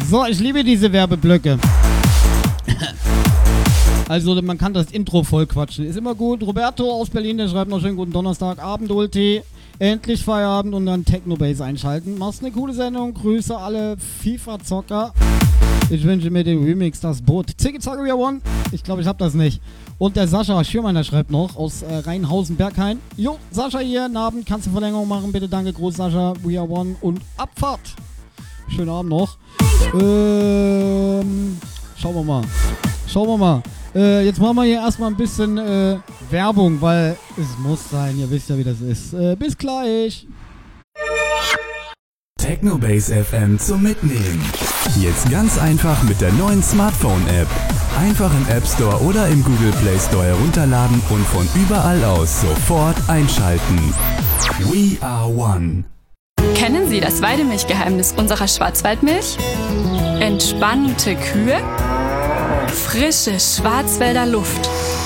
So, ich liebe diese Werbeblöcke. Also, man kann das Intro voll quatschen. Ist immer gut. Roberto aus Berlin, der schreibt noch schönen guten Donnerstagabend, Ulti. Endlich Feierabend und dann Technobase einschalten. Machst eine coole Sendung. Grüße alle FIFA-Zocker. Ich wünsche mir den Remix, das Boot. Ziggy Zaggy We Are One. Ich glaube, ich hab das nicht. Und der Sascha Schürmann, schreibt noch aus Rheinhausen-Berghain. Jo, Sascha hier, guten Abend. Kannst du Verlängerung machen? Bitte, danke. Groß Sascha, We Are One und Abfahrt. Schönen Abend noch. Schauen wir mal. Jetzt machen wir hier erstmal ein bisschen Werbung, weil es muss sein. Ihr wisst ja, wie das ist. Bis gleich. Technobase FM zum Mitnehmen. Jetzt ganz einfach mit der neuen Smartphone-App. Einfach im App Store oder im Google Play Store herunterladen und von überall aus sofort einschalten. We are one. Kennen Sie das Weidemilchgeheimnis unserer Schwarzwaldmilch? Entspannte Kühe, frische Schwarzwälder Luft,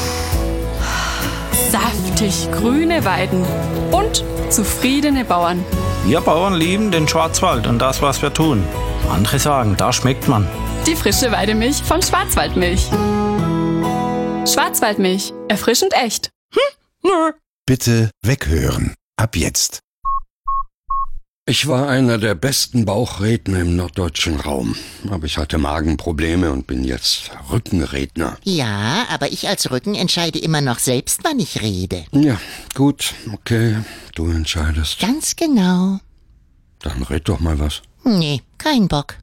saftig grüne Weiden und zufriedene Bauern. Wir Bauern lieben den Schwarzwald und das, was wir tun. Andere sagen, da schmeckt man. Die frische Weidemilch von Schwarzwaldmilch. Schwarzwaldmilch, erfrischend echt. Nö. Bitte weghören. Ab jetzt. Ich war einer der besten Bauchredner im norddeutschen Raum. Aber ich hatte Magenprobleme und bin jetzt Rückenredner. Ja, aber ich als Rücken entscheide immer noch selbst, wann ich rede. Ja, gut, okay, du entscheidest. Ganz genau. Dann red doch mal was. Nee, kein Bock.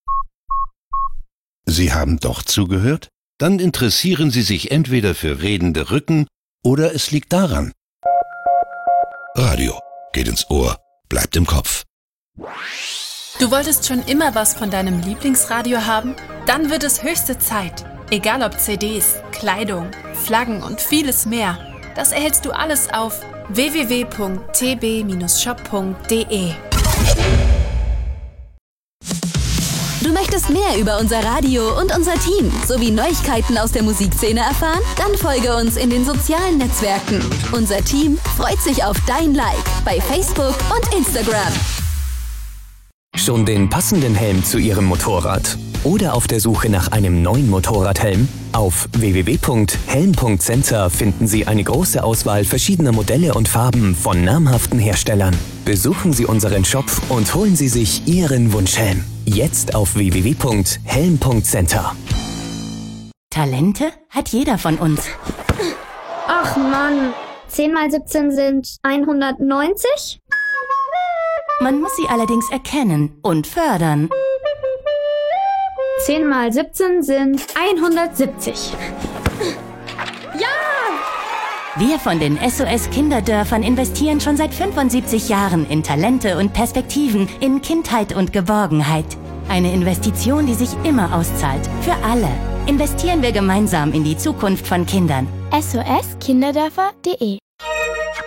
Sie haben doch zugehört? Dann interessieren Sie sich entweder für redende Rücken oder es liegt daran. Radio geht ins Ohr, bleibt im Kopf. Du wolltest schon immer was von deinem Lieblingsradio haben? Dann wird es höchste Zeit. Egal ob CDs, Kleidung, Flaggen und vieles mehr. Das erhältst du alles auf www.tb-shop.de. Du möchtest mehr über unser Radio und unser Team sowie Neuigkeiten aus der Musikszene erfahren? Dann folge uns in den sozialen Netzwerken. Unser Team freut sich auf dein Like bei Facebook und Instagram. Schon den passenden Helm zu Ihrem Motorrad? Oder auf der Suche nach einem neuen Motorradhelm? Auf www.helm.center finden Sie eine große Auswahl verschiedener Modelle und Farben von namhaften Herstellern. Besuchen Sie unseren Shop und holen Sie sich Ihren Wunschhelm. Jetzt auf www.helm.center. Talente hat jeder von uns. Ach Mann, 10 mal 17 sind 190? Man muss sie allerdings erkennen und fördern. 10 mal 17 sind 170. Ja! Wir von den SOS Kinderdörfern investieren schon seit 75 Jahren in Talente und Perspektiven, in Kindheit und Geborgenheit. Eine Investition, die sich immer auszahlt. Für alle. Investieren wir gemeinsam in die Zukunft von Kindern. SOS-Kinderdörfer.de